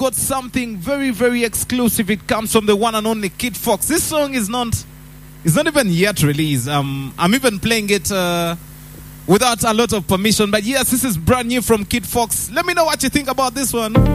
got something very, very exclusive. It comes from the one and only Kid Fox. This song is not even yet released. I'm even playing it without a lot of permission. But yes, this is brand new from Kid Fox. Let me know what you think about this one.